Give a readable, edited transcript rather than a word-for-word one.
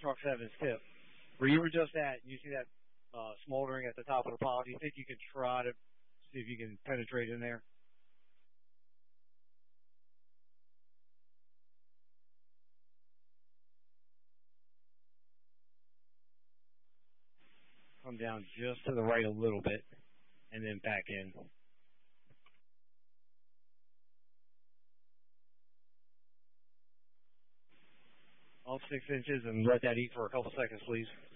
truck 7's tip. Where you were just at, you see that smoldering at the top of the pile. Do you think you can try to see if you can penetrate in there? Come down just to the right a little bit, and then back in. Off 6 inches and let that eat for a couple seconds, please.